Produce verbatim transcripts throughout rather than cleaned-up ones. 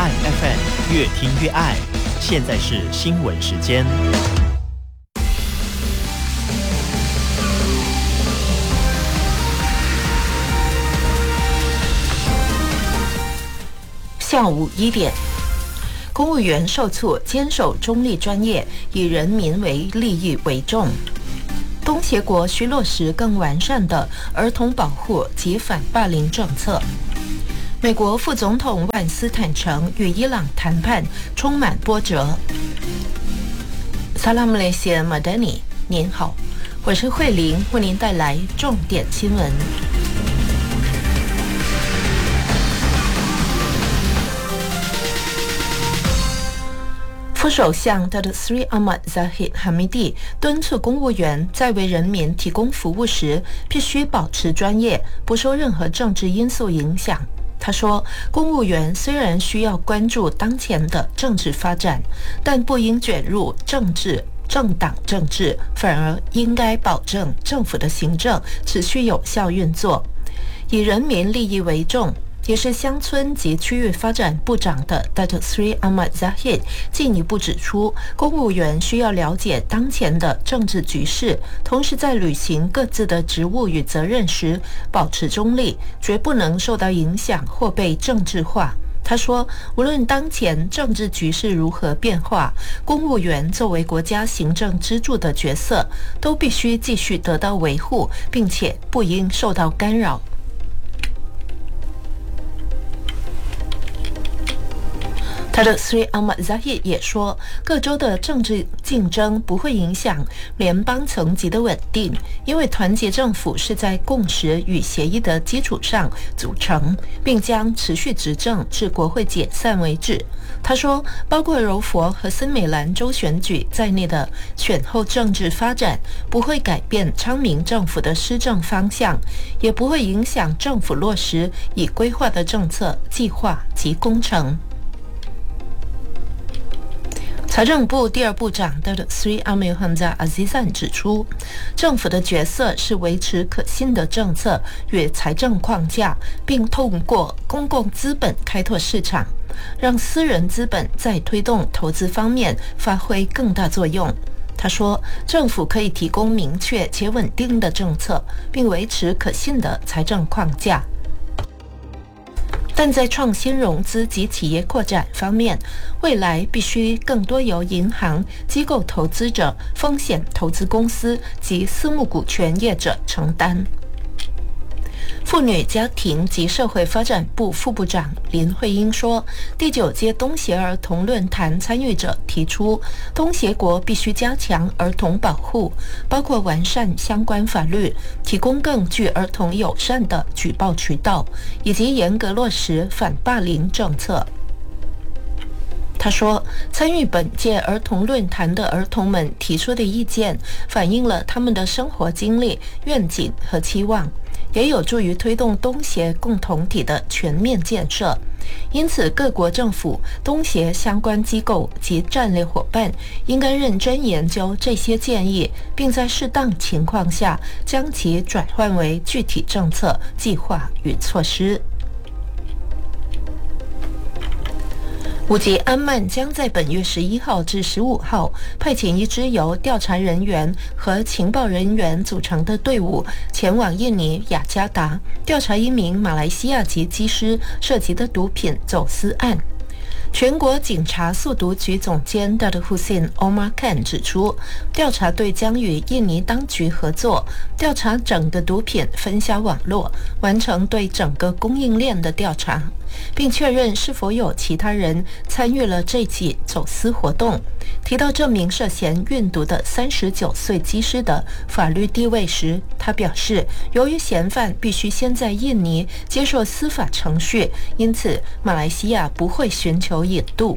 爱 F M， 越听越爱。现在是新闻时间。 下午一点，公务员受促坚守中立专业，以人民为利益为重。东协国需落实更完善的儿童保护及反霸凌政策。美国副总统万斯坦承与伊朗谈判充满波折。萨拉姆雷西马丹尼，您好，我是慧玲，为您带来重点新闻。副首相 Datuk Seri Ahmad Zahid Hamidi 敦促公务员在为人民提供服务时，必须保持专业，不受任何政治因素影响。他说，公务员虽然需要关注当前的政治发展，但不应卷入政治、政党政治，反而应该保证政府的行政持续有效运作，以人民利益为重。也是乡村及区域发展部长的 Datuk Seri Ahmad Zahid 进一步指出，公务员需要了解当前的政治局势，同时在履行各自的职务与责任时保持中立，绝不能受到影响或被政治化。他说，无论当前政治局势如何变化，公务员作为国家行政支柱的角色，都必须继续得到维护，并且不应受到干扰。Datuk Seri Ahmad Zahid 也说，各州的政治竞争不会影响联邦层级的稳定，因为团结政府是在共识与协议的基础上组成，并将持续执政至国会解散为止。他说，包括柔佛和森美兰州选举在内的选后政治发展不会改变昌明政府的施政方向，也不会影响政府落实已规划的政策、计划及工程。财政部第二部长 Datuk Seri Amir Hamzah Azizan 指出，政府的角色是维持可信的政策与财政框架，并透过公共资本开拓市场，让私人资本在推动投资方面发挥更大作用。他说，政府可以提供明确且稳定的政策，并维持可信的财政框架。但在创新融资及企业扩展方面，未来必须更多由银行、机构投资者、风险投资公司及私募股权业者承担。妇女家庭及社会发展部副部长林慧英说，第九届东协儿童论坛参与者提出，东协国必须加强儿童保护，包括完善相关法律，提供更具儿童友善的举报渠道，以及严格落实反霸凌政策。他说，参与本届儿童论坛的儿童们提出的意见，反映了他们的生活经历、愿景和期望，也有助于推动东协共同体的全面建设。因此，各国政府、东协相关机构及战略伙伴应该认真研究这些建议，并在适当情况下将其转换为具体政策、计划与措施。五级安曼将在本月十一号至十五号派遣一支由调查人员和情报人员组成的队伍前往印尼雅加达，调查一名马来西亚籍机师涉及的毒品走私案。全国警察速毒局总监 Datuk Hussein Omar Khan 指出，调查队将与印尼当局合作，调查整个毒品分销网络，完成对整个供应链的调查，并确认是否有其他人参与了这起走私活动。提到这名涉嫌运毒的三十九岁机师的法律地位时，他表示，由于嫌犯必须先在印尼接受司法程序，因此马来西亚不会寻求引渡。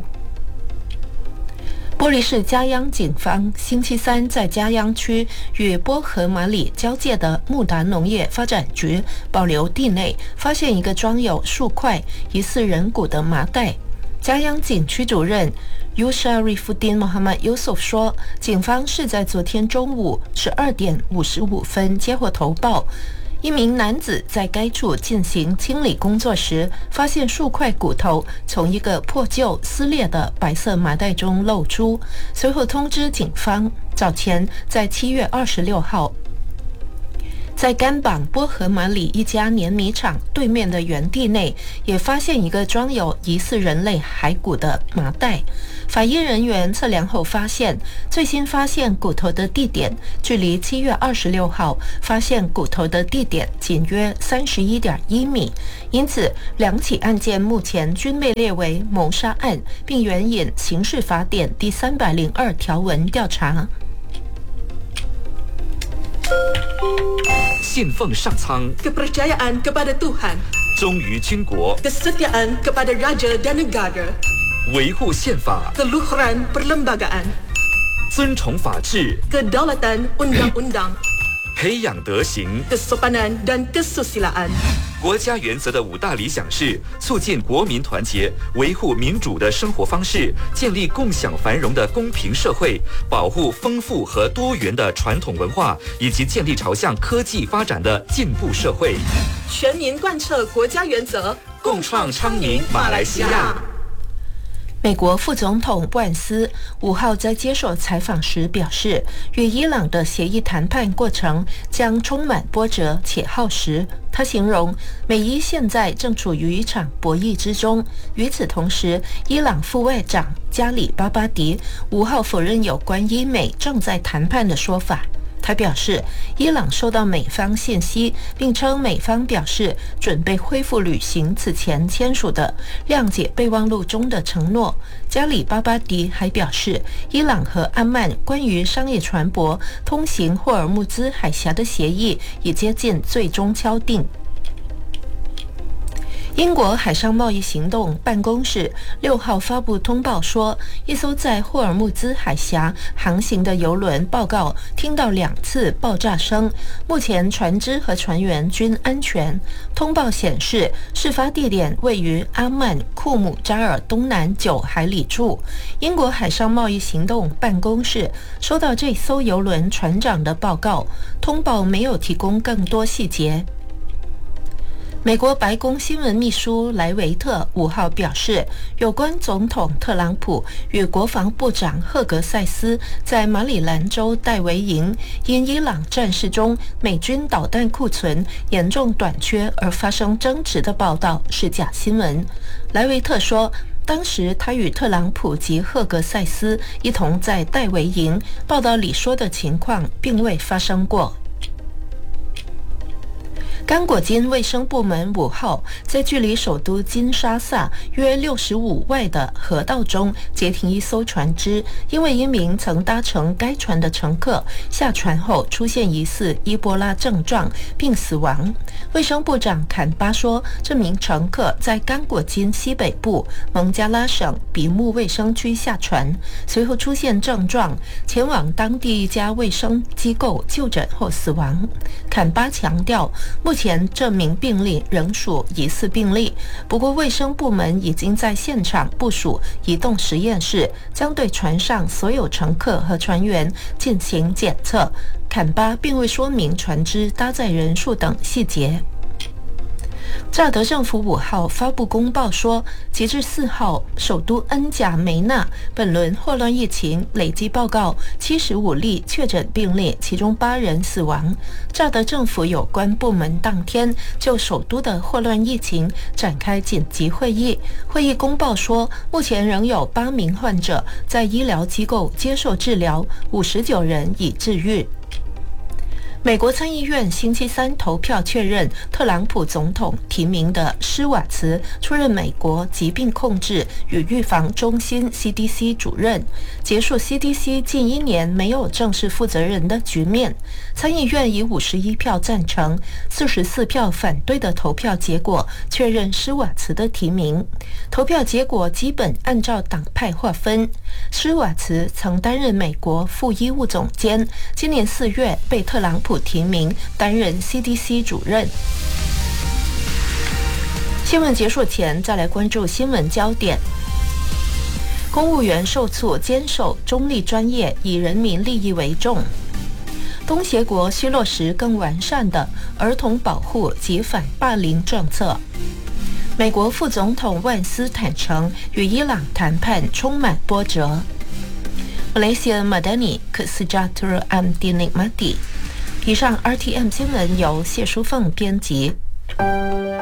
玻璃市嘉央警方星期三在嘉央区与波河马里交界的穆达农业发展局保留地内发现一个装有数块疑似人骨的麻袋。嘉央警区主任 Yusharifuddin Muhammad Yusuf 说，警方是在昨天中午十二点五十五分接获投报， 一名男子在该处进行清理工作时，发现数块骨头从一个破旧撕裂的白色麻袋中露出，随后通知警方。早前在七月二十六号，在甘榜波河马里一家碾米厂对面的园地内，也发现一个装有疑似人类骸骨的麻袋。法医人员测量后发现，最新发现骨头的地点距离七月二十六号发现骨头的地点仅约三十一点一米，因此两起案件目前均被列为谋杀案，并援引刑事法典第三百零二条文调查。 信奉上苍 kepercayaan kepada Tuhan 忠于军国 kesetiaan kepada raja dan negara 维护宪法 keluhuran perlembagaan 尊崇法治 kedaulatan undang-undang 培养德行 kesopanan dan kesusilaan 国家原则的五大理想是促进国民团结，维护民主的生活方式，建立共享繁荣的公平社会，保护丰富和多元的传统文化，以及建立朝向科技发展的进步社会。 全民贯彻国家原则， 共创昌宁马来西亚。 美国副总统布恩斯五号在接受采访时表示，与伊朗的协议谈判过程将充满波折且耗时。他形容美伊现在正处于一场博弈之中。与此同时，伊朗副外长加里巴巴迪五号否认有关伊美正在谈判的说法。他表示，伊朗收到美方信息，并称美方表示准备恢复履行此前签署的谅解备忘录中的承诺。加里巴巴迪还表示，伊朗和阿曼关于商业船舶通行霍尔木兹海峡的协议已接近最终敲定。英国海上贸易行动办公室六号发布通报说，一艘在霍尔木兹海峡航行的邮轮报告听到两次爆炸声，目前船只和船员均安全。通报显示，事发地点位于阿曼库姆扎尔东南九海里处。英国海上贸易行动办公室收到这艘邮轮船长的报告，通报没有提供更多细节。美国白宫新闻秘书莱维特五号表示，有关总统特朗普与国防部长赫格塞斯在马里兰州戴维营因伊朗战事中美军导弹库存严重短缺而发生争执的报道是假新闻。莱维特说，当时他与特朗普及赫格塞斯一同在戴维营，报道里说的情况并未发生过。刚果金卫生部门五号在距离首都金沙萨约六十五外的河道中截停一艘船只，因为一名曾搭乘该船的乘客下船后出现疑似伊波拉症状并死亡。卫生部长坎巴说，这名乘客在刚果金西北部蒙加拉省比木卫生区下船，随后出现症状，前往当地一家卫生机构就诊后死亡。坎巴强调，目前这名病例仍属疑似病例，不过卫生部门已经在现场部署移动实验室，将对船上所有乘客和船员进行检测。坎巴并未说明船只搭载人数等细节。乍得政府五号发布公报说，截至四号，首都恩贾梅纳本轮霍乱疫情累计报告七十五例确诊病例，其中八人死亡。乍得政府有关部门当天就首都的霍乱疫情展开紧急会议，会议公报说，目前仍有八名患者在医疗机构接受治疗，五十九人已治愈。美国参议院星期三投票确认特朗普总统提名的施瓦茨出任美国疾病控制与预防中心 C D C 主任，结束 C D C 近一年没有正式负责人的局面。参议院以五十一票赞成、四十四票反对的投票结果确认施瓦茨的提名。投票结果基本按照党派划分。施瓦茨曾担任美国副医务总监，今年四月被特朗普提名担任 C D C 主任。新闻结束前，再来关注新闻焦点。公务员受促坚守中立专业，以人民利益为重。 东协国需落实更完善的儿童保护及反霸凌政策。美国副总统万斯坦承与伊朗谈判充满波折。Malaysia Madani Kesejahteraan am dinikmati。以上 R T M 新闻由谢淑凤编辑。